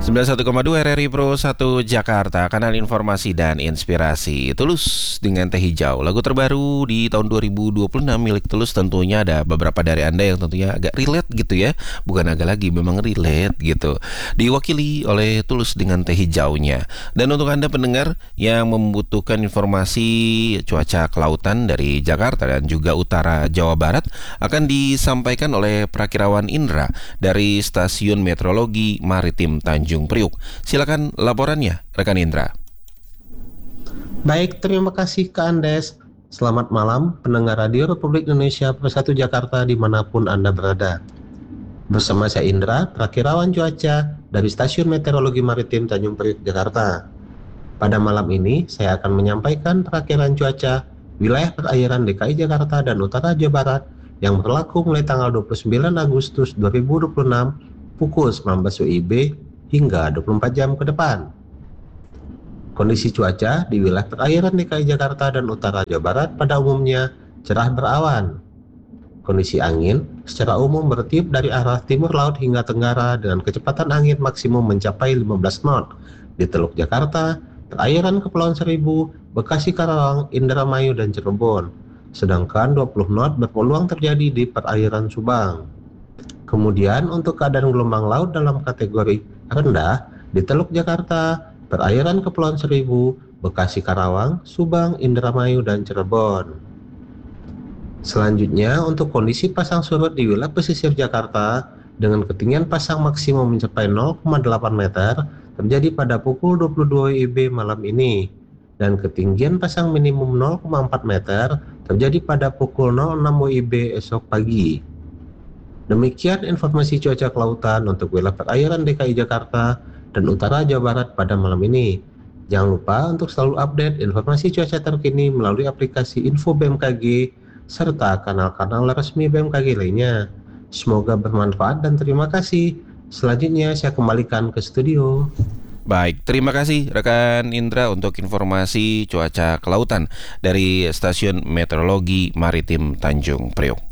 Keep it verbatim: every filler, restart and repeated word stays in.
sembilan puluh satu koma dua R R I Pro satu Jakarta, kanal informasi dan inspirasi. Tulus dengan Teh Hijau, lagu terbaru di tahun dua ribu dua puluh enam milik Tulus. Tentunya ada beberapa dari Anda yang tentunya agak relate gitu ya. Bukan agak lagi, memang relate gitu. Diwakili oleh Tulus dengan Teh Hijaunya. Dan untuk Anda pendengar yang membutuhkan informasi cuaca kelautan dari Jakarta dan juga utara Jawa Barat, akan disampaikan oleh Prakirawan Indra dari Stasiun Meteorologi Maritim Tanjung Priuk. Silakan laporannya, rekan Indra. Baik, terima kasih Kak Andes. Selamat malam pendengar Radio Republik Indonesia Persatu Jakarta dimanapun Anda berada. Bersama saya Indra, Prakirawan Cuaca dari Stasiun Meteorologi Maritim Tanjung Priuk, Jakarta. Pada malam ini, saya akan menyampaikan perakiran cuaca wilayah perairan D K I Jakarta dan utara Jawa Barat yang berlaku mulai tanggal dua puluh sembilan Agustus dua ribu dua puluh enam pukul sembilan belas W I B hingga dua puluh empat jam ke depan. Kondisi cuaca di wilayah perairan D K I Jakarta dan utara Jawa Barat pada umumnya cerah berawan. Kondisi angin secara umum bertiup dari arah timur laut hingga tenggara dengan kecepatan angin maksimum mencapai lima belas knot di Teluk Jakarta, perairan Kepulauan Seribu, Bekasi, Karawang, Indramayu, dan Cirebon. Sedangkan dua puluh knot berpeluang terjadi di perairan Subang. Kemudian untuk keadaan gelombang laut dalam kategori rendah di Teluk Jakarta, perairan Kepulauan Seribu, Bekasi, Karawang, Subang, Indramayu, dan Cirebon. Selanjutnya untuk kondisi pasang surut di wilayah pesisir Jakarta dengan ketinggian pasang maksimum mencapai nol koma delapan meter terjadi pada pukul dua puluh dua W I B malam ini, dan ketinggian pasang minimum nol koma empat meter terjadi pada pukul nol enam W I B esok pagi. Demikian informasi cuaca kelautan untuk wilayah perairan D K I Jakarta dan utara Jawa Barat pada malam ini. Jangan lupa untuk selalu update informasi cuaca terkini melalui aplikasi Info B M K G serta kanal-kanal resmi B M K G lainnya. Semoga bermanfaat dan terima kasih. Selanjutnya saya kembalikan ke studio. Baik, terima kasih rekan Indra untuk informasi cuaca kelautan dari Stasiun Meteorologi Maritim Tanjung Priok.